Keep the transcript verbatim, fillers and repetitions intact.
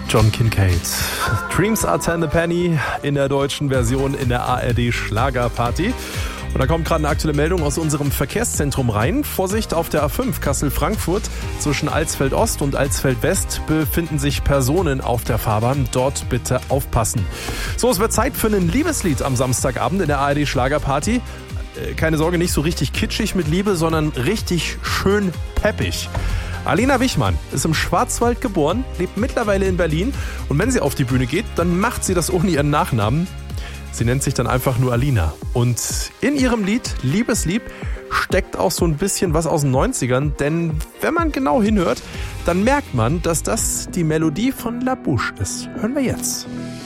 John Kincaid. Dreams are ten a penny in der deutschen Version in der A R D Schlagerparty. Und da kommt gerade eine aktuelle Meldung aus unserem Verkehrszentrum rein. Vorsicht, auf der A fünf Kassel-Frankfurt zwischen Alsfeld-Ost und Alsfeld-West befinden sich Personen auf der Fahrbahn. Dort bitte aufpassen. So, es wird Zeit für ein Liebeslied am Samstagabend in der A R D Schlagerparty. Keine Sorge, nicht so richtig kitschig mit Liebe, sondern richtig schön peppig. Alina Wichmann ist im Schwarzwald geboren, lebt mittlerweile in Berlin und wenn sie auf die Bühne geht, dann macht sie das ohne ihren Nachnamen. Sie nennt sich dann einfach nur Alina. Und in ihrem Lied Liebeslieb steckt auch so ein bisschen was aus den neunzigern, denn wenn man genau hinhört, dann merkt man, dass das die Melodie von La Bouche ist. Hören wir jetzt.